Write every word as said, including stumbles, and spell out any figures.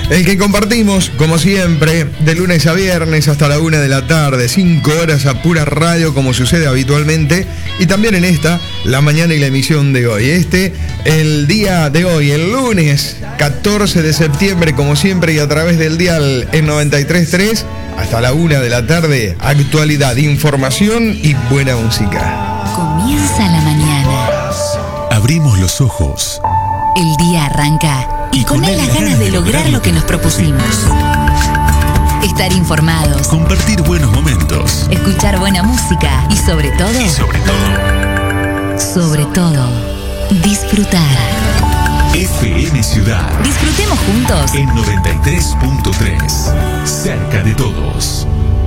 El que compartimos, como siempre, de lunes a viernes hasta la una de la tarde, cinco horas a pura radio, como sucede habitualmente, y también en esta, la mañana y la emisión de hoy. Este, el día de hoy, el lunes catorce de septiembre, como siempre, y a través del dial en noventa y tres punto tres, hasta la una de la tarde, actualidad, información y buena música. Comienza la mañana. Abrimos los ojos. El día arranca. Y con él las ganas de lograr lo que nos propusimos. Estar informados. Compartir buenos momentos. Escuchar buena música. Y sobre todo... Y sobre todo... Sobre todo... disfrutar. F M Ciudad. Disfrutemos juntos. En noventa y tres punto tres. Cerca de todos.